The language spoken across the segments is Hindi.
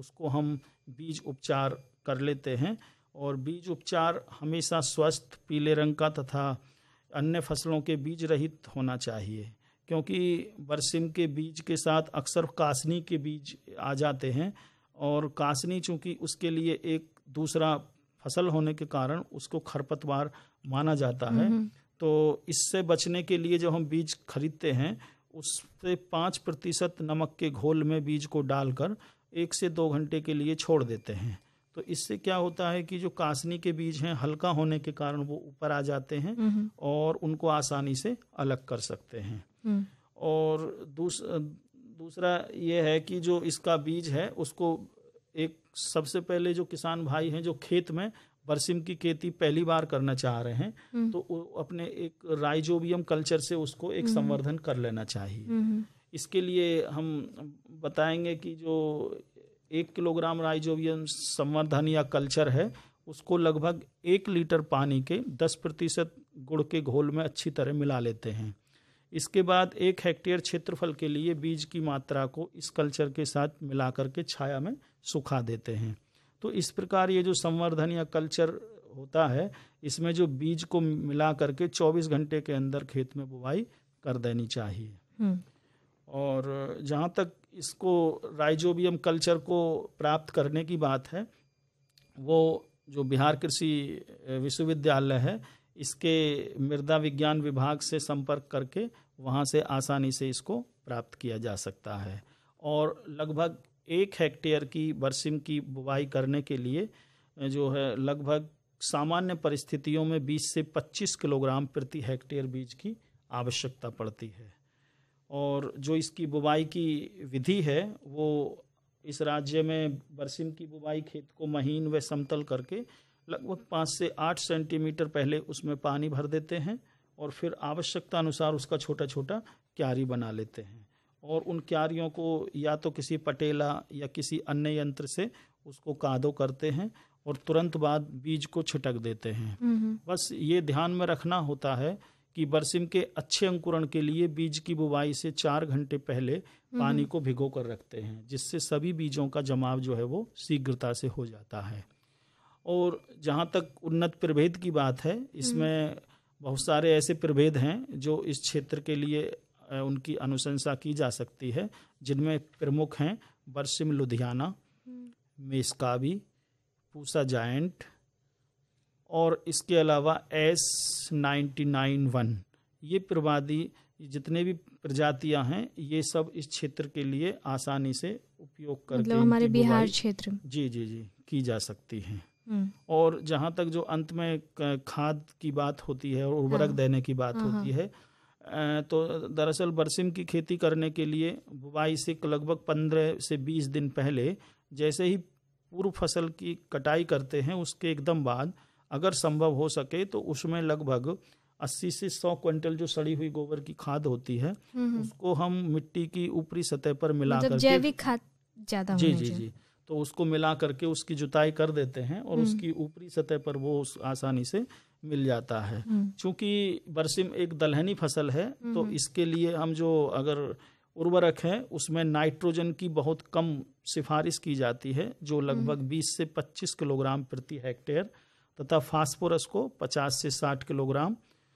उसको हम बीज उपचार कर लेते हैं। और बीज उपचार हमेशा स्वस्थ पीले रंग का तथा अन्य फसलों के बीज रहित होना चाहिए, क्योंकि बरसिम के बीज के साथ अक्सर कासनी के बीज आ जाते हैं, और कासनी चूंकि उसके लिए एक दूसरा फसल होने के कारण उसको खरपतवार माना जाता है। तो इससे बचने के लिए जो हम बीज खरीदते हैं उससे 5% नमक के घोल में बीज को डालकर 1 से 2 घंटे के लिए छोड़ देते हैं। तो इससे क्या होता है कि जो कासनी के बीज हैं हल्का होने के कारण वो ऊपर आ जाते हैं और उनको आसानी से अलग कर सकते हैं। और दूसरा ये है कि जो इसका बीज है उसको एक सबसे पहले जो किसान भाई हैं जो खेत में बरसिम की खेती पहली बार करना चाह रहे हैं तो अपने एक राइजोबियम कल्चर से उसको एक संवर्धन कर लेना चाहिए। इसके लिए हम बताएंगे कि जो 1 किलोग्राम राइजोबियम संवर्धन या कल्चर है उसको लगभग 1 लीटर पानी के 10% गुड़ के घोल में अच्छी तरह मिला लेते हैं। इसके बाद 1 हेक्टेयर क्षेत्रफल के लिए बीज की मात्रा को इस कल्चर के साथ मिला करके छाया में सुखा देते हैं। तो इस प्रकार ये जो संवर्धन या कल्चर होता है इसमें जो बीज को मिला करके 24 घंटे के अंदर खेत में बुवाई कर देनी चाहिए। और जहाँ तक इसको राइजोबियम कल्चर को प्राप्त करने की बात है, वो जो बिहार कृषि विश्वविद्यालय है इसके मृदा विज्ञान विभाग से संपर्क करके वहाँ से आसानी से इसको प्राप्त किया जा सकता है। और लगभग 1 हेक्टेयर की बरसिम की बुवाई करने के लिए जो है लगभग सामान्य परिस्थितियों में 20 से 25 किलोग्राम प्रति हेक्टेयर बीज की आवश्यकता पड़ती है। और जो इसकी बुवाई की विधि है वो इस राज्य में बरसिम की बुवाई खेत को महीन व समतल करके लगभग 5 से 8 सेंटीमीटर पहले उसमें पानी भर देते हैं और फिर आवश्यकता अनुसार उसका छोटा छोटा क्यारी बना लेते हैं और उन क्यारियों को या तो किसी पटेला या किसी अन्य यंत्र से उसको कादो करते हैं और तुरंत बाद बीज को छिटक देते हैं। बस ये ध्यान में रखना होता है कि बरसिम के अच्छे अंकुरण के लिए बीज की बुवाई से 4 घंटे पहले पानी को भिगो कर रखते हैं, जिससे सभी बीजों का जमाव जो है वो शीघ्रता से हो जाता है। और जहाँ तक उन्नत प्रभेद की बात है, इसमें बहुत सारे ऐसे प्रभेद हैं जो इस क्षेत्र के लिए उनकी अनुशंसा की जा सकती है, जिनमें प्रमुख हैं बरसिम लुधियाना, मेस्काबी, पूसा जायंट और इसके अलावा S99-1। ये प्रवादी जितने भी प्रजातियां हैं ये सब इस क्षेत्र के लिए आसानी से उपयोग करके मतलब हमारे बिहार क्षेत्र जी की जा सकती हैं। और जहाँ तक जो अंत में खाद की बात होती है और उर्वरक देने की बात होती है, तो दरअसल बरसिम की खेती करने के लिए बुवाई से लगभग 15 से 20 दिन पहले जैसे ही पूर्व फसल की कटाई करते हैं उसके एकदम बाद अगर संभव हो सके तो उसमें लगभग 80 से 100 क्विंटल जो सड़ी हुई गोबर की खाद होती है उसको हम मिट्टी की ऊपरी सतह पर मिला करके जैविक खाद ज्यादा जी तो उसको मिला करके उसकी जुताई कर देते हैं और उसकी ऊपरी सतह पर वो आसानी से मिल जाता है। चूंकि बरसिम एक दलहनी फसल है तो इसके लिए हम जो अगर उर्वरक है उसमें नाइट्रोजन की बहुत कम सिफारिश की जाती है, जो लगभग 20 से 25 किलोग्राम प्रति हेक्टेयर, तथा फास्फोरस को 50 से 60 किलोग्राम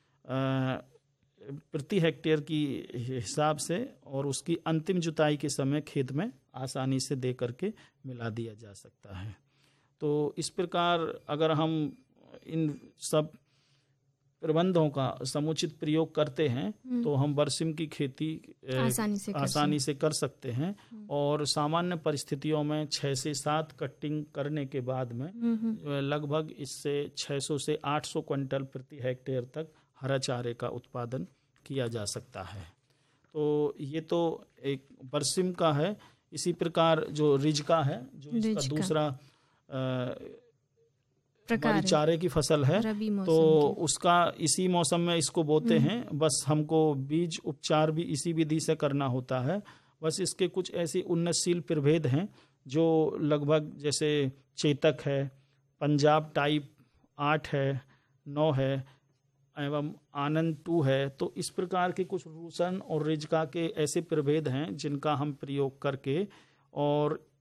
प्रति हेक्टेयर की हिसाब से और उसकी अंतिम जुताई के समय खेत में आसानी से दे करके मिला दिया जा सकता है। तो इस प्रकार अगर हम इन सब प्रबंधों का समुचित प्रयोग करते हैं तो हम बरसिम की खेती आसानी से कर सकते हैं और सामान्य परिस्थितियों में 6 से 7 कटिंग करने के बाद में लगभग इससे 600 से 800 क्विंटल प्रति हेक्टेयर तक हरा चारे का उत्पादन किया जा सकता है। तो ये तो एक बरसिम का है। इसी प्रकार जो रिजका है, जो इसका दूसरा हमारी चारे की फसल है, तो उसका इसी मौसम में इसको बोते हैं। बस हमको बीज उपचार भी इसी विधि से करना होता है। बस इसके कुछ ऐसी उन्नतशील प्रभेद हैं जो लगभग जैसे चेतक है, पंजाब टाइप 8 है, 9 है एवं आनंद 2 है। तो इस प्रकार के कुछ रूसन और रिजका के ऐसे प्रभेद हैं जिनका हम प्रयोग करके और